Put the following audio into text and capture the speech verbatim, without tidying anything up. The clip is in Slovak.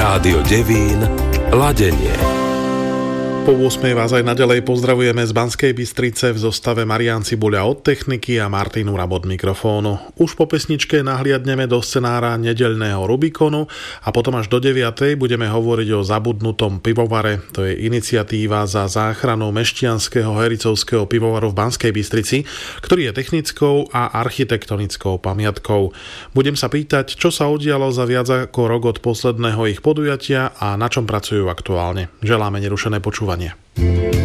Rádio Devín, Ladenie. Po ôsmej vás aj naďalej pozdravujeme z Banskej Bystrice v zostave Marián Cibuľa od techniky a Martin Urab od mikrofónu. Už po pesničke nahliadneme do scenára nedeľného Rubikonu a potom až do deviatej budeme hovoriť o zabudnutom pivovare. To je iniciatíva za záchranu Mešťanského hericovského pivovaru v Banskej Bystrici, ktorý je technickou a architektonickou pamiatkou. Budem sa pýtať, čo sa udialo za viac ako rok od posledného ich podujatia a na čom pracujú aktuálne. Želáme nerušené počúvanie.